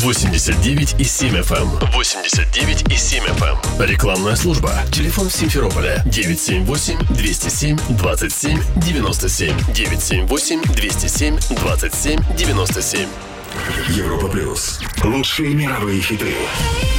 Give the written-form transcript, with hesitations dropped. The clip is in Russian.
89,7 FM. 89,7 FM. Рекламная служба. Телефон Симферополя 978-207-27-97. 978-207-27-97. Европа плюс. Лучшие мировые хиты.